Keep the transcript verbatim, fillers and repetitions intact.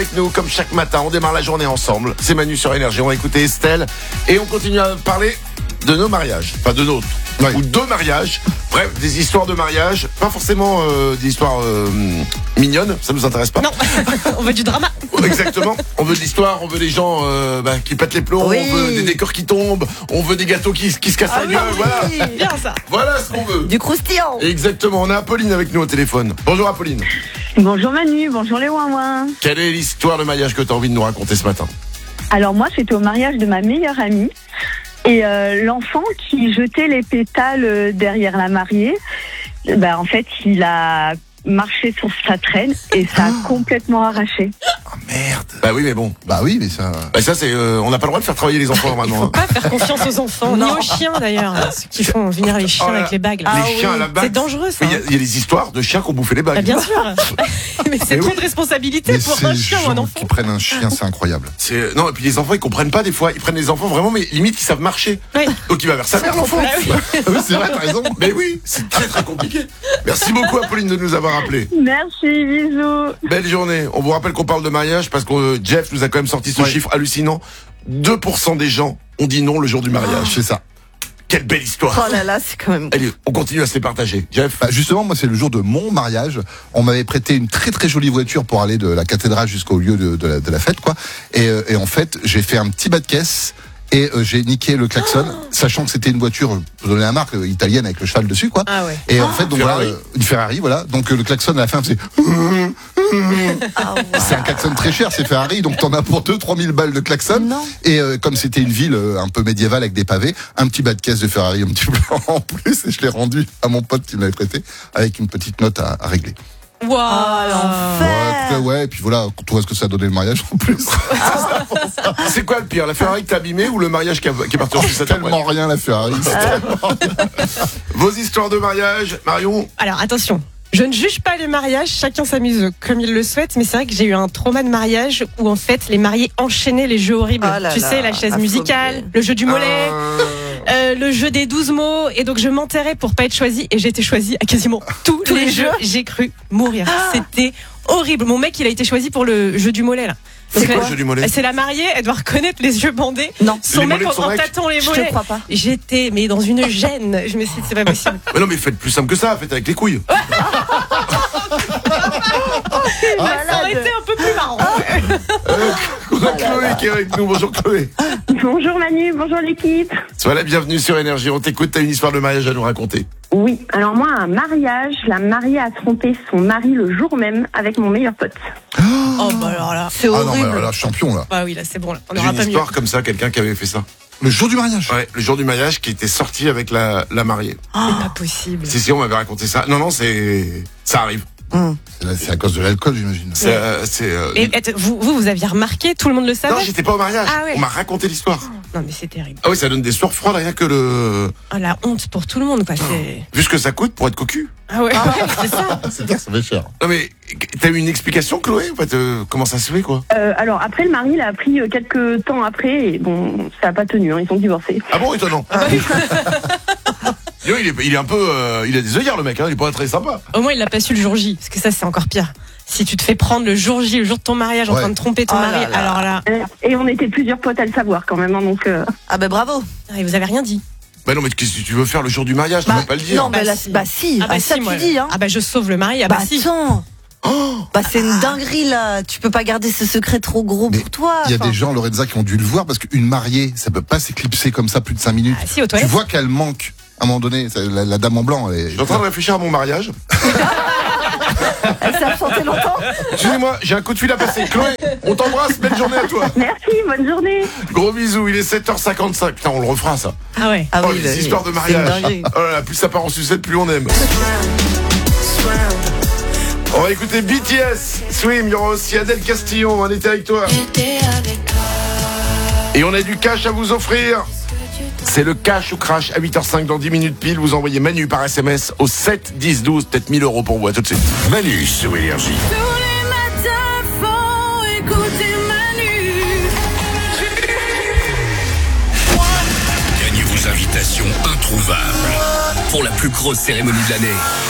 Avec nous, comme chaque matin, on démarre la journée ensemble. C'est Manu sur Énergie. On va écouter Estelle et on continue à parler de nos mariages, enfin de nôtres, ouais. Ou deux mariages. Bref, des histoires de mariage, pas forcément euh, des histoires euh, mignonnes, ça nous intéresse pas. Non, on veut du drama. Exactement. On veut de l'histoire, on veut des gens euh, bah, qui pètent les plombs, oui. On veut des décors qui tombent, on veut des gâteaux qui, qui se cassent ah la gueule. Oui. Voilà. Bien ça. Voilà ce qu'on veut. Du croustillant. Exactement. On a Apolline avec nous au téléphone. Bonjour Apolline. Bonjour Manu, bonjour les ouin-ouin. Quelle est l'histoire de mariage que tu as envie de nous raconter ce matin? Alors moi, c'était au mariage de ma meilleure amie. Et euh, l'enfant qui jetait les pétales derrière la mariée, bah, en fait, il a marché sur sa traîne et ça a complètement arraché. Oh merde. Bah oui, mais bon. Bah oui, mais ça... Bah ça, c'est... Euh, on n'a pas le droit de faire travailler les enfants normalement. Il faut pas faire confiance aux enfants, ni aux chiens d'ailleurs. Ceux qui font venir les chiens oh, avec les bagues. Là. Les Ah, chiens oui. à la bague. C'est dangereux ça. Il y, y a des histoires de chiens qui ont bouffé les bagues. Bah, bien sûr. Mais c'est mais trop oui. de responsabilité mais pour un chien ou un enfant. Qui prennent un chien, c'est incroyable. C'est... Non, et puis les enfants, ils comprennent pas des fois. Ils prennent les enfants vraiment, mais limite, ils savent marcher. Oui. Donc il va vers sa mère, l'enfant. Ah, oui. Oui, c'est vrai, t'as raison. Mais oui, c'est très très compliqué. Merci beaucoup, Apolline, de nous avoir appelés. Merci, bisous. Belle journée. On vous rappelle qu'on parle de mariage parce que euh, Jeff nous a quand même sorti ce ouais. chiffre hallucinant. deux pour cent des gens ont dit non le jour du mariage. Oh, c'est ça. Quelle belle histoire. Oh là là, c'est quand même... Allez, on continue à se les partager. Jeff bah Justement, moi, c'est le jour de mon mariage. On m'avait prêté une très très jolie voiture pour aller de la cathédrale jusqu'au lieu de, de, la, de la fête, quoi. Et, euh, et en fait, j'ai fait un petit bas de caisse et euh, j'ai niqué le klaxon, oh sachant que c'était une voiture, je vous donner la marque, euh, italienne avec le cheval dessus, quoi. Ah ouais. Et oh, en fait, donc Ferrari. voilà, euh, une Ferrari, voilà. Donc euh, le klaxon à la fin, c'est... Ah, wow. C'est un klaxon très cher, c'est Ferrari, donc t'en as pour deux, trois mille balles de klaxon. Non. Et euh, comme c'était une ville euh, un peu médiévale avec des pavés, un petit bas de caisse de Ferrari, un petit blanc en plus, et je l'ai rendu à mon pote qui me l'avait prêté, avec une petite note à, à régler. Waouh, ouais, ouais, et puis voilà, tu vois ce que ça a donné le mariage en plus. C'est quoi le pire, la Ferrari que t'as abîmée ou le mariage qui, a, qui est parti en sucette? Tellement rien la Ferrari. Vos histoires de mariage, Marion? Alors attention. Je ne juge pas les mariages, chacun s'amuse comme il le souhaite, mais c'est vrai que j'ai eu un trauma de mariage où en fait les mariés enchaînaient les jeux horribles. Oh là tu là, sais, la chaise la musicale, phobie. le jeu du mollet, euh... Euh, le jeu des douze mots, et donc je m'enterrais pour pas être choisie et j'ai été choisie à quasiment tous, tous les, les jeux. J'ai cru mourir. Ah. C'était horrible. Mon mec, il a été choisi pour le jeu du mollet là. C'est quoi le jeu du mollet? C'est la mariée, elle doit reconnaître les yeux bandés. Non. Son mec en, en tâtant les mollets. Je te crois pas. J'étais mais dans une gêne. Je me suis dit c'est pas possible. Mais non mais faites plus simple que ça, faites avec les couilles. Bah, ça aurait été un peu plus marrant. euh, on a Chloé qui est avec nous. Bonjour Chloé. Bonjour Manu, bonjour l'équipe. Sois la bienvenue sur Énergie. On t'écoute, t'as une histoire de mariage à nous raconter. Oui, alors moi, un mariage, la mariée a trompé son mari le jour même avec mon meilleur pote. Oh bah alors là, c'est ah horrible. non, mais là, champion là. Bah oui, là c'est bon, là. On J'ai n'aura une pas mieux. histoire comme ça, quelqu'un qui avait fait ça. Le jour du mariage? Ouais, le jour du mariage qui était sorti avec la, la mariée. Oh. C'est pas possible. Si, si, on m'avait raconté ça. Non, non, c'est... Ça arrive. Mmh. C'est à cause de l'alcool, j'imagine. C'est... Euh, c'est euh... Et, et, vous, vous, vous aviez remarqué, tout le monde le savait? Non, j'étais pas au mariage. Ah ouais. On m'a raconté l'histoire. Non, mais c'est terrible. Ah oui, ça donne des sueurs froides, rien que le... Oh, la honte pour tout le monde, quoi. C'est... Vu ce que ça coûte pour être cocu. Ah ouais, ouais c'est ça. C'est dire, ça fait cher. Non mais, t'as eu une explication, Chloé? En fait, euh, comment ça se fait, quoi? euh, Alors après, le mari l'a appris euh, quelques temps après et bon, ça a pas tenu, hein, ils sont divorcés. Ah bon, étonnant. Ah oui. Yo, il, est, il est un peu... Euh, il a des œillères, le mec, hein, il est pas très sympa. Au moins, il l'a pas su le jour J, parce que ça, c'est encore pire. Si tu te fais prendre le jour J, le jour de ton mariage, ouais. en train de tromper ton oh mari, là là. alors là... Et on était plusieurs potes à le savoir quand même, hein, donc... Euh... Ah bah bravo. Et vous avez rien dit. Bah non, mais qu'est-ce que tu veux faire le jour du mariage? Bah, Tu peux pas le dire. Non, bah, bah, là, si. bah si, Ah bah, ah, si, ça moi, tu dis, hein. Ah bah je sauve le mari, ah bah, bah si. attends. Oh bah c'est une dinguerie là, tu peux pas garder ce secret trop gros mais pour toi. Il y a des gens, Lorenza, qui ont dû le voir parce qu'une mariée, ça peut pas s'éclipser comme ça plus de cinq minutes. Ah, si, aux tu toilettes. vois qu'elle manque à un moment donné, la, la dame en blanc. Elle est... Je suis en train de réfléchir à mon mariage. Elle s'est absentée longtemps. Excusez-moi, j'ai un coup de fil à passer. Chloé, on t'embrasse, belle journée à toi. Merci, bonne journée. Gros bisous, il est sept heures cinquante-cinq. Putain, on le refera ça. Ah ouais. Ah Oh, oui, les bah, histoires de c'est mariage. une dinguerie. Oh là là, plus ça part en sucette, plus on aime. On va écouter B T S, Swim, il y aura aussi Adèle Castillo, on était avec toi. Et on a du cash à vous offrir. C'est le cash ou crash à huit heures cinq dans dix minutes pile. Vous envoyez Manu par S M S au sept dix douze, peut-être mille euros pour vous. À tout de suite. Manu sur Énergie. Tous les matins, faut écouter Manu. Gagnez vos invitations introuvables pour la plus grosse cérémonie de l'année.